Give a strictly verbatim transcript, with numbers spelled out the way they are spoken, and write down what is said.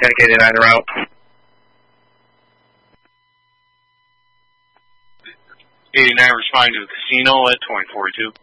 Tank eighty-nine route. eighty-nine responding to the casino at twenty forty-two.